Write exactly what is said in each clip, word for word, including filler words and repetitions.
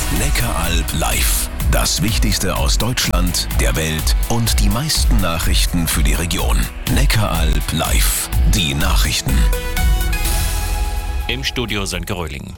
Neckaralb live. Das Wichtigste aus Deutschland, der Welt und die meisten Nachrichten für die Region. Neckaralb live. Die Nachrichten. Im Studio Sönke Röhling.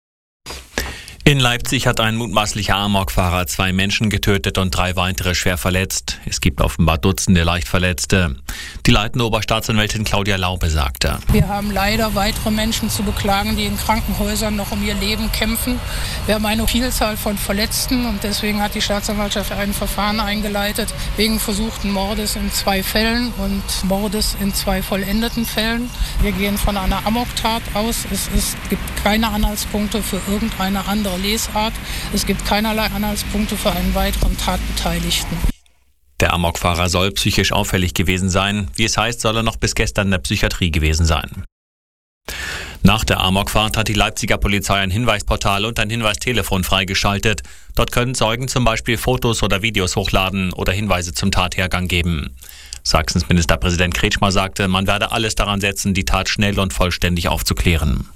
In Leipzig hat ein mutmaßlicher Amokfahrer zwei Menschen getötet und drei weitere schwer verletzt. Es gibt offenbar Dutzende Leichtverletzte. Die leitende Oberstaatsanwältin Claudia Laube sagte: Wir haben leider weitere Menschen zu beklagen, die in Krankenhäusern noch um ihr Leben kämpfen. Wir haben eine Vielzahl von Verletzten und deswegen hat die Staatsanwaltschaft ein Verfahren eingeleitet wegen versuchten Mordes in zwei Fällen und Mordes in zwei vollendeten Fällen. Wir gehen von einer Amoktat aus. Es ist, gibt keine Anhaltspunkte für irgendeine andere Lesart. Es gibt keinerlei Anhaltspunkte für einen weiteren Tatbeteiligten. Der Amokfahrer soll psychisch auffällig gewesen sein. Wie es heißt, soll er noch bis gestern in der Psychiatrie gewesen sein. Nach der Amokfahrt hat die Leipziger Polizei ein Hinweisportal und ein Hinweistelefon freigeschaltet. Dort können Zeugen zum Beispiel Fotos oder Videos hochladen oder Hinweise zum Tathergang geben. Sachsens Ministerpräsident Kretschmer sagte, man werde alles daran setzen, die Tat schnell und vollständig aufzuklären.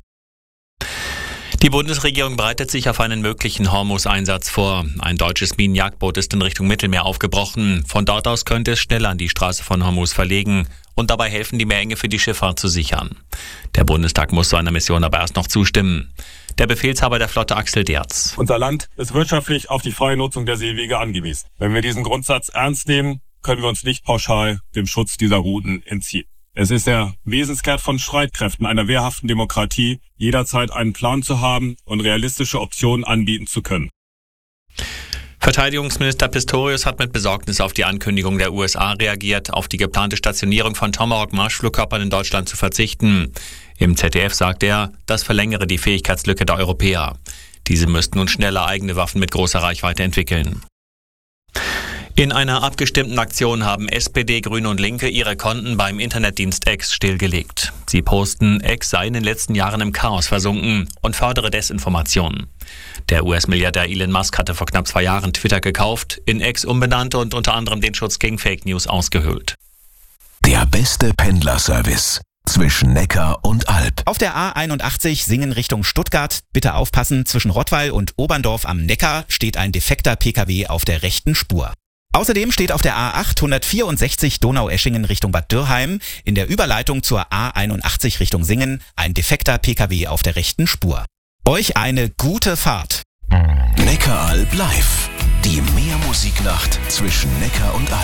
Die Bundesregierung bereitet sich auf einen möglichen Hormuz-Einsatz vor. Ein deutsches Minenjagdboot ist in Richtung Mittelmeer aufgebrochen. Von dort aus könnte es schnell an die Straße von Hormuz verlegen und dabei helfen, die Meerenge für die Schifffahrt zu sichern. Der Bundestag muss zu einer Mission aber erst noch zustimmen. Der Befehlshaber der Flotte Axel Derz: Unser Land ist wirtschaftlich auf die freie Nutzung der Seewege angewiesen. Wenn wir diesen Grundsatz ernst nehmen, können wir uns nicht pauschal dem Schutz dieser Routen entziehen. Es ist der Wesenskern von Streitkräften einer wehrhaften Demokratie, jederzeit einen Plan zu haben und realistische Optionen anbieten zu können. Verteidigungsminister Pistorius hat mit Besorgnis auf die Ankündigung der U S A reagiert, auf die geplante Stationierung von Tomahawk-Marschflugkörpern in Deutschland zu verzichten. Im Z D F sagt er, das verlängere die Fähigkeitslücke der Europäer. Diese müssten nun schneller eigene Waffen mit großer Reichweite entwickeln. In einer abgestimmten Aktion haben S P D, Grüne und Linke ihre Konten beim Internetdienst X stillgelegt. Sie posten, X sei in den letzten Jahren im Chaos versunken und fördere Desinformation. Der U S-Milliardär Elon Musk hatte vor knapp zwei Jahren Twitter gekauft, in X umbenannt und unter anderem den Schutz gegen Fake News ausgehöhlt. Der beste Pendlerservice zwischen Neckar und Alb. Auf der A einundachtzig Singen Richtung Stuttgart. Bitte aufpassen, zwischen Rottweil und Oberndorf am Neckar steht ein defekter P K W auf der rechten Spur. Außerdem steht auf der A achthundertvierundsechzig Donaueschingen Richtung Bad Dürrheim in der Überleitung zur A einundachtzig Richtung Singen ein defekter P K W auf der rechten Spur. Euch eine gute Fahrt. Neckaralb live. Die Meermusiknacht zwischen Neckar und Alb.